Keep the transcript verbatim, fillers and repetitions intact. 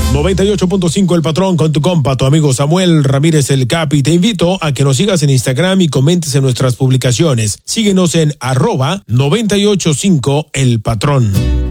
noventa y ocho punto cinco El Patrón con tu compa, tu amigo Samuel Ramírez el Capi. Te invito a que nos sigas en Instagram y comentes en nuestras publicaciones. Síguenos en arroba noventa y ocho punto cinco El Patrón.